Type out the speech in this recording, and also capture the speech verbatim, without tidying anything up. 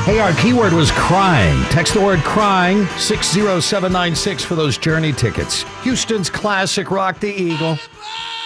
Hey, our keyword was crying. Text the word crying, six zero seven nine six for those Journey tickets. Houston's classic Rock the Eagle.